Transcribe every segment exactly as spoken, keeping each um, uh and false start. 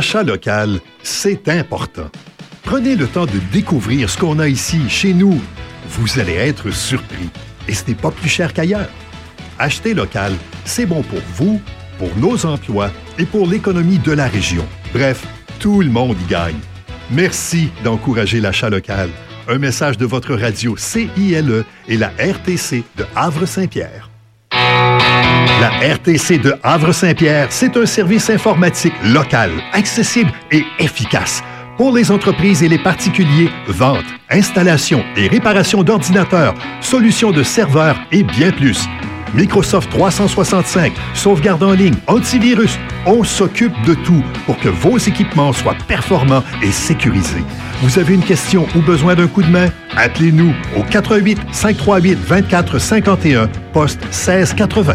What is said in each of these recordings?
L'achat local, c'est important. Prenez le temps de découvrir ce qu'on a ici, chez nous. Vous allez être surpris. Et ce n'est pas plus cher qu'ailleurs. Acheter local, c'est bon pour vous, pour nos emplois et pour l'économie de la région. Bref, tout le monde y gagne. Merci d'encourager l'achat local. Un message de votre radio C I L E et la R T C de Havre-Saint-Pierre. La R T C de Havre-Saint-Pierre, c'est un service informatique local, accessible et efficace. Pour les entreprises et les particuliers, vente, installation et réparation d'ordinateurs, solutions de serveurs et bien plus. Microsoft trois cent soixante-cinq, sauvegarde en ligne, antivirus, on s'occupe de tout pour que vos équipements soient performants et sécurisés. Vous avez une question ou besoin d'un coup de main? Appelez-nous au quatre un huit, cinq trois huit, vingt-quatre cinquante et un, poste seize quatre-vingts.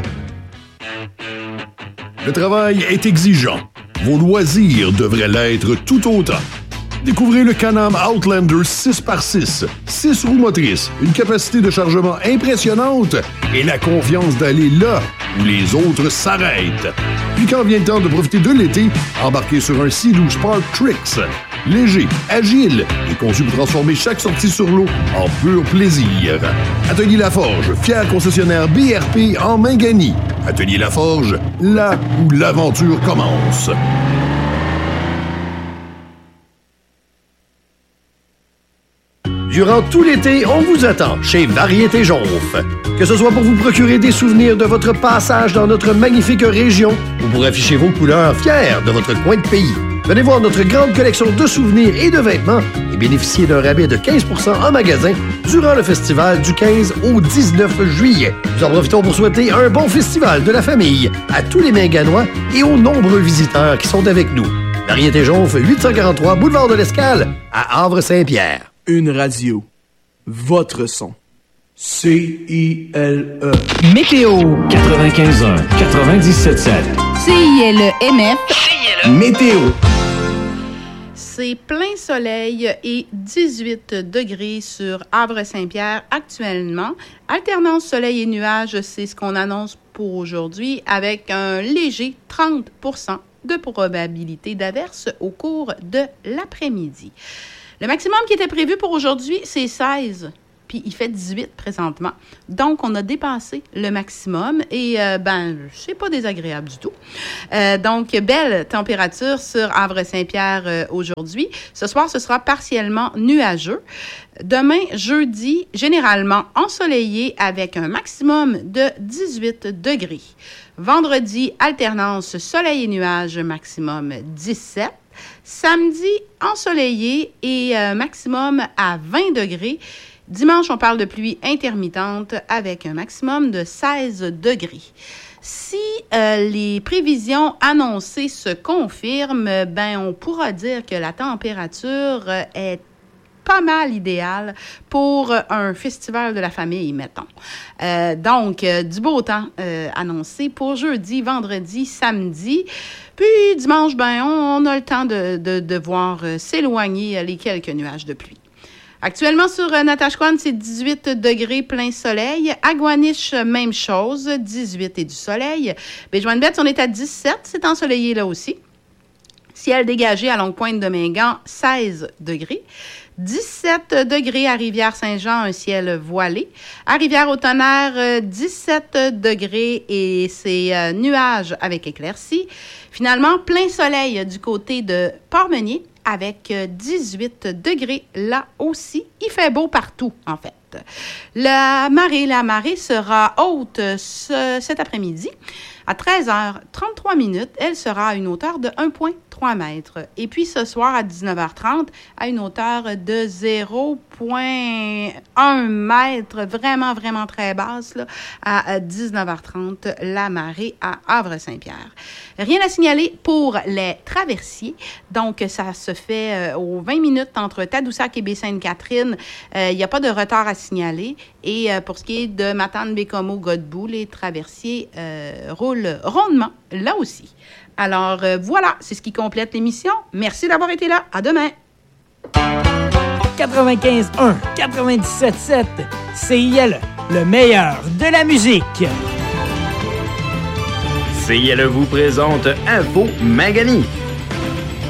Le travail est exigeant. Vos loisirs devraient l'être tout autant. Découvrez le Can-Am Outlander six par six. six roues motrices, une capacité de chargement impressionnante et la confiance d'aller là où les autres s'arrêtent. Puis quand vient le temps de profiter de l'été, embarquez sur un Sea-Doo Spark Trix. Léger, agile et conçu pour transformer chaque sortie sur l'eau en pur plaisir. Atelier Laforge, fier concessionnaire B R P en Mingani. Atelier Laforge, là où l'aventure commence. Durant tout l'été, on vous attend chez Variété Jonf. Que ce soit pour vous procurer des souvenirs de votre passage dans notre magnifique région ou pour afficher vos couleurs fiers de votre coin de pays. Venez voir notre grande collection de souvenirs et de vêtements et bénéficiez d'un rabais de quinze pour cent en magasin durant le festival du quinze au dix-neuf juillet. Nous en profitons pour souhaiter un bon festival de la famille à tous les Minganois et aux nombreux visiteurs qui sont avec nous. Variété Jonf, huit cent quarante-trois boulevard de l'Escale à Havre-Saint-Pierre. Une radio. Votre son. C I L E. Météo quatre-vingt-quinze un, quatre-vingt-dix-sept sept. C I L E M F. C I L E. Météo. C'est plein soleil et dix-huit degrés sur Havre-Saint-Pierre actuellement. Alternance soleil et nuages, c'est ce qu'on annonce pour aujourd'hui avec un léger trente pour cent de probabilité d'averse au cours de l'après-midi. Le maximum qui était prévu pour aujourd'hui, c'est seize, puis il fait dix-huit présentement. Donc, on a dépassé le maximum et, euh, ben, c'est pas désagréable du tout. Euh, donc, belle température sur Havre-Saint-Pierre euh, aujourd'hui. Ce soir, ce sera partiellement nuageux. Demain, jeudi, généralement ensoleillé avec un maximum de dix-huit degrés. Vendredi, alternance soleil et nuages, maximum dix-sept. Samedi, ensoleillé et euh, maximum à vingt degrés. Dimanche, on parle de pluie intermittente avec un maximum de seize degrés. Si euh, les prévisions annoncées se confirment, ben on pourra dire que la température euh, est pas mal idéal pour un festival de la famille, mettons. Euh, donc, euh, du beau temps euh, annoncé pour jeudi, vendredi, samedi. Puis, dimanche, ben, on, on a le temps de, de, de voir euh, s'éloigner les quelques nuages de pluie. Actuellement, sur euh, Natashquan, c'est dix-huit degrés plein soleil. Agouaniche, même chose, dix-huit et du soleil. Béjoine-Betz, on est à dix-sept, c'est ensoleillé là aussi. Ciel dégagé à Longue-Pointe de Mingan, seize degrés. dix-sept degrés à Rivière-Saint-Jean, un ciel voilé. À Rivière-au-Tonnerre, dix-sept degrés et c'est euh, nuages avec éclaircies. Finalement, plein soleil du côté de Port-Meunier avec dix-huit degrés là aussi. Il fait beau partout, en fait. La marée, la marée sera haute ce, cet après-midi. À treize heures trente-trois minutes, elle sera à une hauteur de un virgule trois mètres. Et puis ce soir à dix-neuf heures trente, à une hauteur de zéro virgule un mètre, vraiment, vraiment très basse, là, à dix-neuf heures trente, la marée à Havre-Saint-Pierre. Rien à signaler pour les traversiers. Donc, ça se fait euh, aux vingt minutes entre Tadoussac et Baie-Sainte-Catherine. Il euh, n'y a pas de retard à signaler. Et euh, pour ce qui est de Matane-Bécomo-Godbout, les traversiers euh, roulent rondement là aussi. Alors, euh, voilà, c'est ce qui complète l'émission. Merci d'avoir été là. À demain. quatre-vingt-quinze un, quatre-vingt-dix-sept sept, C I L E, le meilleur de la musique. C I L E vous présente Info Mingani.